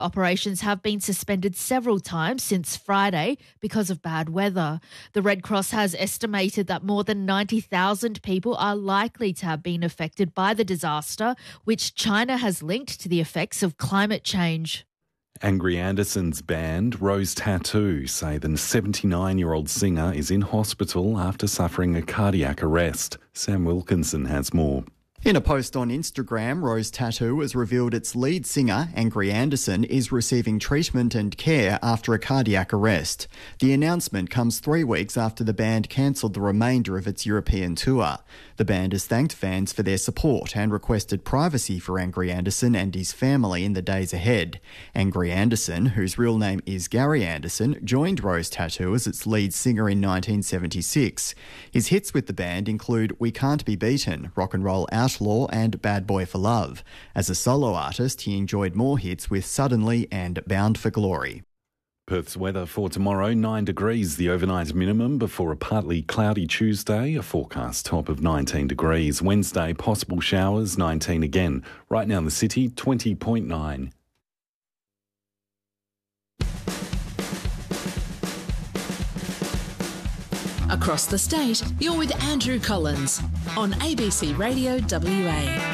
Operations have been suspended several times since Friday because of bad weather. The Red Cross has estimated that more than 90,000 people are likely to have been affected by the disaster, which China has linked to the effects of climate change. Angry Anderson's band, Rose Tattoo, say the 79-year-old singer is in hospital after suffering a cardiac arrest. Sam Wilkinson has more. In a post on Instagram, Rose Tattoo has revealed its lead singer, Angry Anderson, is receiving treatment and care after a cardiac arrest. The announcement comes 3 weeks after the band cancelled the remainder of its European tour. The band has thanked fans for their support and requested privacy for Angry Anderson and his family in the days ahead. Angry Anderson, whose real name is Gary Anderson, joined Rose Tattoo as its lead singer in 1976. His hits with the band include We Can't Be Beaten, Rock and Roll Outlaw and Bad Boy for Love. As a solo artist, he enjoyed more hits with Suddenly and Bound for Glory. Perth's weather for tomorrow, 9 degrees the overnight minimum before a partly cloudy Tuesday, a forecast top of 19 degrees. Wednesday, possible showers, 19 again. Right now in the city, 20.9. Across the state, you're with Andrew Collins on ABC Radio WA.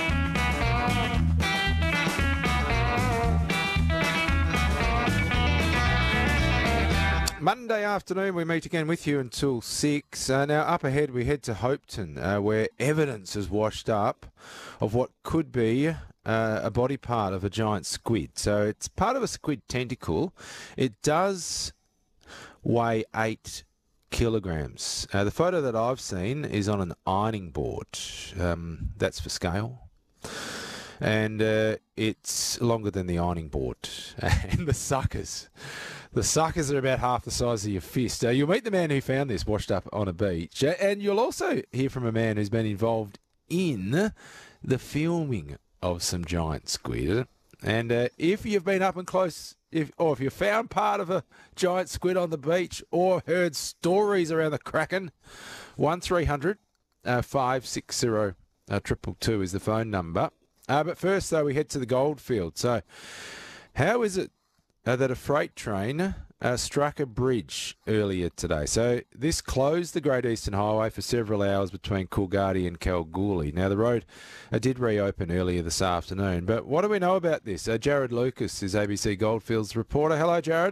Monday afternoon, we meet again with you until 6. Now, up ahead, we head to Hopeton, where evidence has washed up of what could be a body part of a giant squid. So it's part of a squid tentacle. It does weigh 8 kilograms. The photo that I've seen is on an ironing board. That's for scale. And it's longer than the ironing board. And the suckers are about half the size of your fist. You'll meet the man who found this washed up on a beach. And you'll also hear from a man who's been involved in the filming of some giant squid. And if you've been up and close, if you've found part of a giant squid on the beach or heard stories around the Kraken, 1300 560 222 is the phone number. But first, though, we head to the Goldfield. So how is it that a freight train struck a bridge earlier today? So this closed the Great Eastern Highway for several hours between Coolgardie and Kalgoorlie. Now, the road did reopen earlier this afternoon. But what do we know about this? Jared Lucas is ABC Goldfields reporter. Hello, Jared.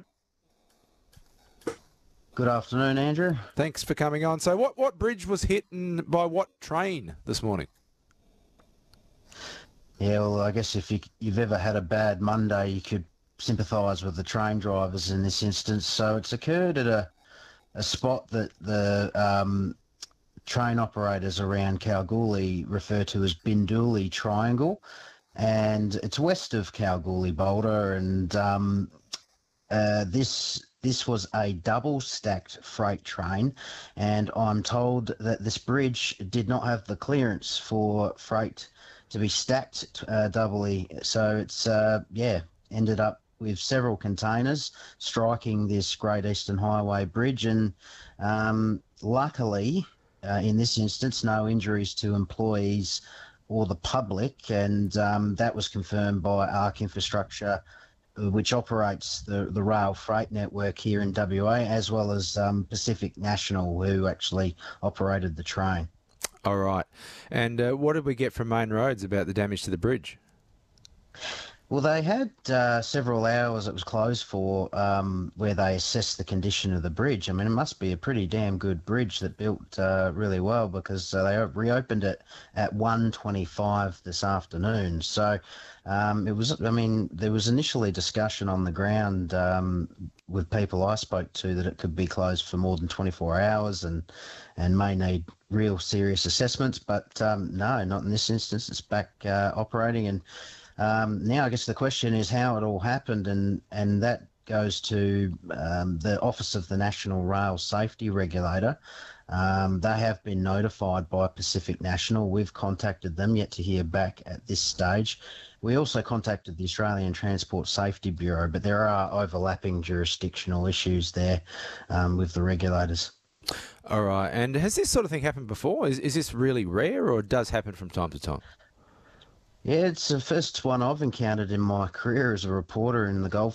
Good afternoon, Andrew. Thanks for coming on. So what bridge was hit and by what train this morning? Yeah, well, I guess if you've ever had a bad Monday, you could sympathise with the train drivers in this instance. So it's occurred at a spot that the train operators around Kalgoorlie refer to as Binduli Triangle, and it's west of Kalgoorlie Boulder. And this was a double-stacked freight train, and I'm told that this bridge did not have the clearance for freight to be stacked doubly. So it's, ended up with several containers striking this Great Eastern Highway bridge. And luckily, in this instance, no injuries to employees or the public. And that was confirmed by ARC Infrastructure, which operates the rail freight network here in WA, as well as Pacific National, who actually operated the train. All right. And what did we get from Main Roads about the damage to the bridge? Well, they had several hours it was closed for where they assessed the condition of the bridge. I mean, it must be a pretty damn good bridge that built really well, because they reopened it at 1:25 this afternoon. So there was initially discussion on the ground with people I spoke to that it could be closed for more than 24 hours and may need real serious assessments. But no, not in this instance. It's back operating. And now I guess the question is how it all happened, and that goes to the Office of the National Rail Safety Regulator. They have been notified by Pacific National. We've contacted them, yet to hear back at this stage. We also contacted the Australian Transport Safety Bureau, but there are overlapping jurisdictional issues there with the regulators. All right. And has this sort of thing happened before? Is this really rare, or it does happen from time to time? Yeah, it's the first one I've encountered in my career as a reporter in the Gold